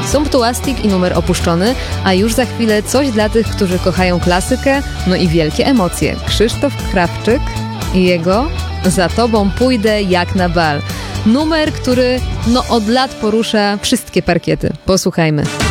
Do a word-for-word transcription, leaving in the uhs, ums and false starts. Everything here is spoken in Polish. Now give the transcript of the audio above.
Sumptuastic i numer opuszczony, a już za chwilę coś dla tych, którzy kochają klasykę, no i wielkie emocje. Krzysztof Krawczyk i jego Za tobą pójdę jak na bal. Numer, który no od lat porusza wszystkie parkiety. Posłuchajmy.